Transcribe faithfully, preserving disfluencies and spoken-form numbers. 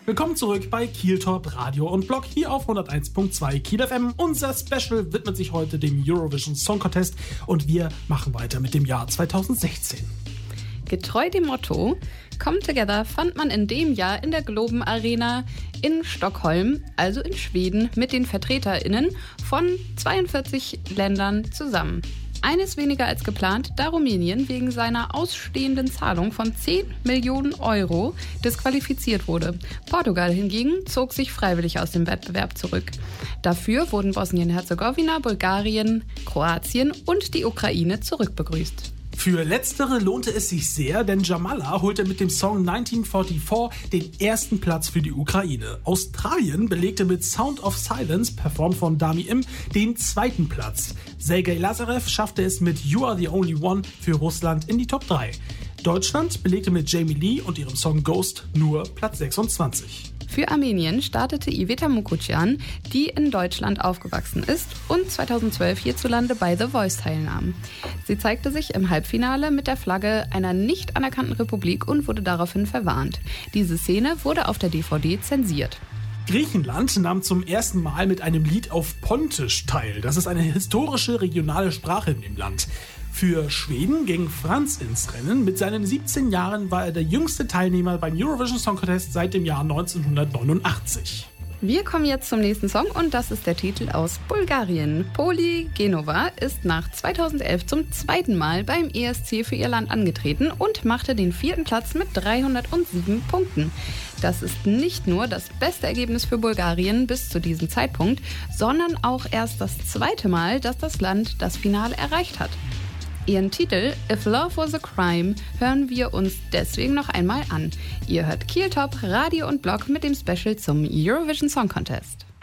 Willkommen zurück bei Kiel Top Radio und Blog hier auf hunderteins Komma zwei Kiel F M. Unser Special widmet sich heute dem Eurovision Song Contest und wir machen weiter mit dem Jahr zweitausendsechzehn. Getreu dem Motto Come Together fand man in dem Jahr in der Globen Arena in Stockholm, also in Schweden, mit den VertreterInnen von zweiundvierzig Ländern zusammen. Eines weniger als geplant, da Rumänien wegen seiner ausstehenden Zahlung von zehn Millionen Euro disqualifiziert wurde. Portugal hingegen zog sich freiwillig aus dem Wettbewerb zurück. Dafür wurden Bosnien-Herzegowina, Bulgarien, Kroatien und die Ukraine zurückbegrüßt. Für Letztere lohnte es sich sehr, denn Jamala holte mit dem Song neunzehnhundertvierundvierzig den ersten Platz für die Ukraine. Australien belegte mit Sound of Silence, performt von Dami Im, den zweiten Platz. Sergei Lazarev schaffte es mit You Are the Only One für Russland in die Top drei. Deutschland belegte mit Jamie Lee und ihrem Song Ghost nur Platz sechsundzwanzig. Für Armenien startete Iveta Mukuchyan, die in Deutschland aufgewachsen ist und zweitausendzwölf hierzulande bei The Voice teilnahm. Sie zeigte sich im Halbfinale mit der Flagge einer nicht anerkannten Republik und wurde daraufhin verwarnt. Diese Szene wurde auf der D V D zensiert. Griechenland nahm zum ersten Mal mit einem Lied auf Pontisch teil. Das ist eine historische regionale Sprache in dem Land. Für Schweden ging Franz ins Rennen. Mit seinen siebzehn Jahren war er der jüngste Teilnehmer beim Eurovision Song Contest seit dem Jahr neunzehnhundertneunundachtzig. Wir kommen jetzt zum nächsten Song und das ist der Titel aus Bulgarien. Poli Genova ist nach zweitausendelf zum zweiten Mal beim E S C für ihr Land angetreten und machte den vierten Platz mit dreihundertsieben Punkten. Das ist nicht nur das beste Ergebnis für Bulgarien bis zu diesem Zeitpunkt, sondern auch erst das zweite Mal, dass das Land das Finale erreicht hat. Ihren Titel If Love Was a Crime hören wir uns deswegen noch einmal an. Ihr hört Kiel Top, Radio und Blog mit dem Special zum Eurovision Song Contest.